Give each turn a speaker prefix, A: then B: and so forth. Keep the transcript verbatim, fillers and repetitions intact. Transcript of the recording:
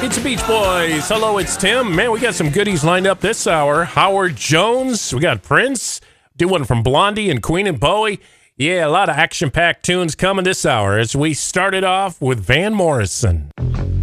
A: It's the Beach Boys. Hello, it's Tim. Man, we got some goodies lined up this hour. Howard Jones. We got Prince. Do one from Blondie and Queen and Bowie. Yeah, a lot of action-packed tunes coming this hour as we started off with Van Morrison.